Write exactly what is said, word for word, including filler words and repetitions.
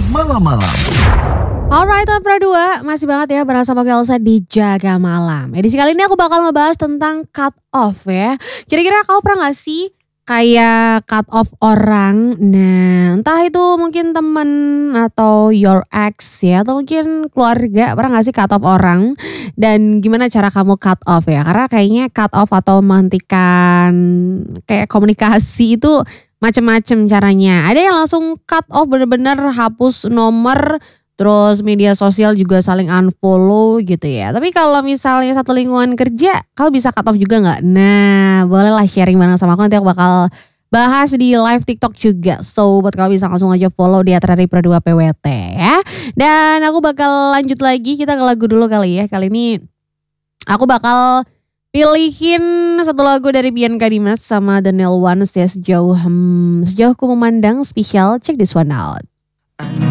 malam-malam. Alright, Top Pro dua masih banget ya bareng sama Elsa di Jaga Malam. Edisi kali ini aku bakal ngebahas tentang cut off ya. Kira-kira kau pernah gak sih kayak cut off orang? Nah, entah itu mungkin temen atau your ex ya, atau mungkin keluarga, pernah gak sih cut off orang? Dan gimana cara kamu cut off ya? Karena kayaknya cut off atau menghentikan kayak komunikasi itu macem-macem caranya. Ada yang langsung cut off, bener-bener hapus nomor, terus media sosial juga saling unfollow gitu ya. Tapi kalau misalnya satu lingkungan kerja, kau bisa cut off juga gak? Nah, bolehlah sharing bareng sama aku. Nanti aku bakal bahas di live TikTok juga. So, buat kau bisa langsung aja follow di at Rari Pro dua P W T ya. Dan aku bakal lanjut lagi, kita ke lagu dulu kali ya. Kali ini aku bakal pilihin satu lagu dari Bianca Dimas sama Daniel Ones ya, sejauh hmm, sejauh ku memandang spesial. Check this one out.